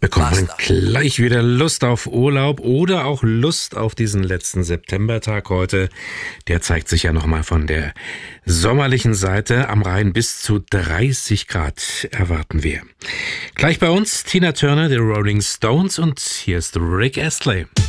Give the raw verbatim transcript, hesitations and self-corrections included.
bekommt man gleich wieder Lust auf Urlaub oder auch Lust auf diesen letzten Septembertag heute. Der zeigt sich ja nochmal von der sommerlichen Seite. Am Rhein bis zu dreißig Grad erwarten wir. Gleich bei uns Tina Turner, die Rolling Stones, und hier ist Rick Astley.